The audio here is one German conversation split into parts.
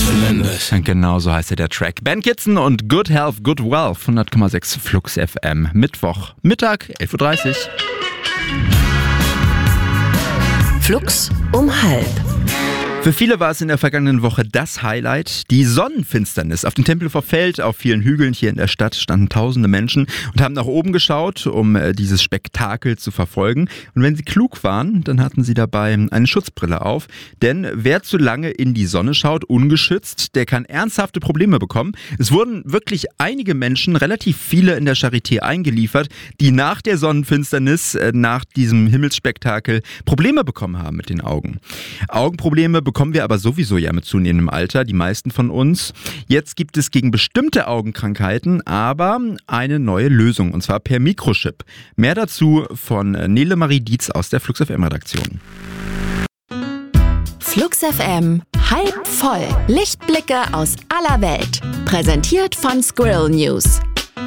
Zylinder. Genau so heißt ja der Track. Ben Kitson und Good Health, Good Wealth, 100,6 Flux FM. Mittwoch, Mittag, 11.30 Uhr. Flux um 12:30. Für viele war es in der vergangenen Woche das Highlight, die Sonnenfinsternis. Auf dem Tempelhofer Feld, auf vielen Hügeln hier in der Stadt standen tausende Menschen und haben nach oben geschaut, um dieses Spektakel zu verfolgen. Und wenn sie klug waren, dann hatten sie dabei eine Schutzbrille auf. Denn wer zu lange in die Sonne schaut, ungeschützt, der kann ernsthafte Probleme bekommen. Es wurden wirklich einige Menschen, relativ viele in der Charité eingeliefert, die nach der Sonnenfinsternis, nach diesem Himmelsspektakel Probleme bekommen haben mit den Augen. Augenprobleme bekommen wir aber sowieso ja mit zunehmendem Alter, die meisten von uns. Jetzt gibt es gegen bestimmte Augenkrankheiten aber eine neue Lösung, und zwar per Mikrochip. Mehr dazu von Nele Marie Dietz aus der Flux FM Redaktion. Flux FM halb voll. Lichtblicke aus aller Welt. Präsentiert von Squirrel News.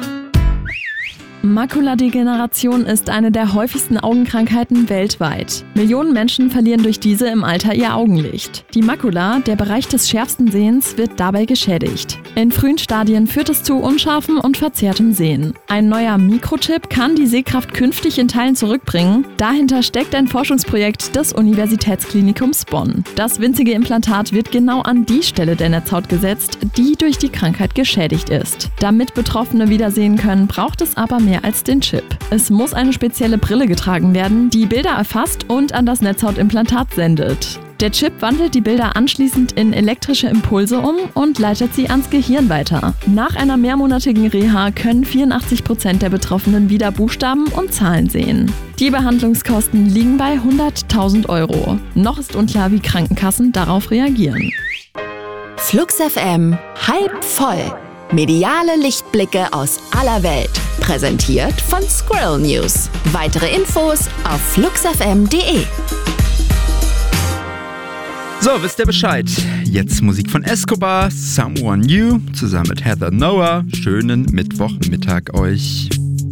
Makuladegeneration ist eine der häufigsten Augenkrankheiten weltweit. Millionen Menschen verlieren durch diese im Alter ihr Augenlicht. Die Makula, der Bereich des schärfsten Sehens, wird dabei geschädigt. In frühen Stadien führt es zu unscharfem und verzerrtem Sehen. Ein neuer Mikrochip kann die Sehkraft künftig in Teilen zurückbringen. Dahinter steckt ein Forschungsprojekt des Universitätsklinikums Bonn. Das winzige Implantat wird genau an die Stelle der Netzhaut gesetzt, die durch die Krankheit geschädigt ist. Damit Betroffene wieder sehen können, braucht es aber mehr als den Chip. Es muss eine spezielle Brille getragen werden, die Bilder erfasst und an das Netzhautimplantat sendet. Der Chip wandelt die Bilder anschließend in elektrische Impulse um und leitet sie ans Gehirn weiter. Nach einer mehrmonatigen Reha können 84% der Betroffenen wieder Buchstaben und Zahlen sehen. Die Behandlungskosten liegen bei 100.000 €. Noch ist unklar, wie Krankenkassen darauf reagieren. Flux FM halb voll. Mediale Lichtblicke aus aller Welt. Präsentiert von Squirrel News. Weitere Infos auf fluxfm.de. So, wisst ihr Bescheid? Jetzt Musik von Escobar, Someone New, zusammen mit Heather Noah. Schönen Mittwochmittag euch.